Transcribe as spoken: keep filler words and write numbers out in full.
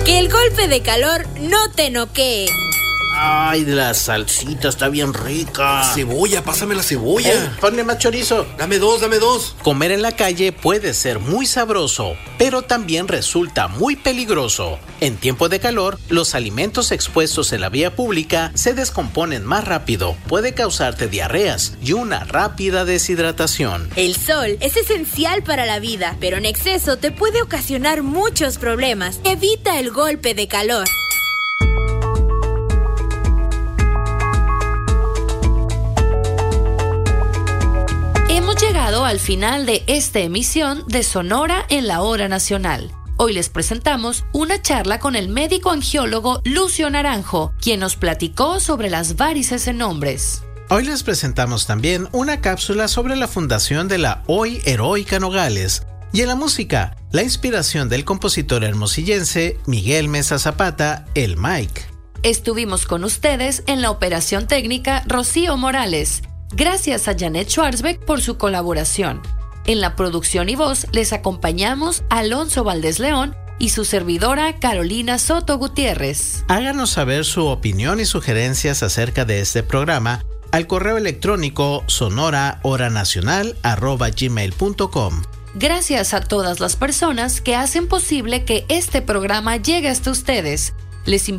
Que el golpe de calor no te noquee. Ay, la salsita está bien rica. Cebolla, pásame la cebolla. Hey, ponle más chorizo. Dame dos, dame dos. Comer en la calle puede ser muy sabroso, pero también resulta muy peligroso. En tiempo de calor, los alimentos expuestos en la vía pública se descomponen más rápido, puede causarte diarreas y una rápida deshidratación. El sol es esencial para la vida, pero en exceso te puede ocasionar muchos problemas. Evita el golpe de calor. Hemos llegado al final de esta emisión de Sonora en la Hora Nacional. Hoy les presentamos una charla con el médico angiólogo Lucio Naranjo, quien nos platicó sobre las varices en hombres. Hoy les presentamos también una cápsula sobre la fundación de la hoy heroica Nogales. Y en la música, la inspiración del compositor hermosillense Miguel Mesa Zapata, el Mike. Estuvimos con ustedes en la operación técnica Rocío Morales. Gracias a Janet Schwarzbeck por su colaboración. En la producción y voz les acompañamos Alonso Valdés León y su servidora Carolina Soto Gutiérrez. Háganos saber su opinión y sugerencias acerca de este programa al correo electrónico sonora-hora-nacional arroba gmail punto com. Gracias a todas las personas que hacen posible que este programa llegue hasta ustedes. Les